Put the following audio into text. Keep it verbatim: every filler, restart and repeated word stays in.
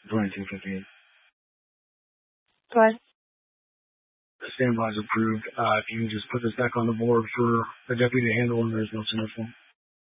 twenty-two fifty-eight. Go ahead. The standby is approved. Uh, if you can just put this back on the board for the deputy to handle, and there's no significant.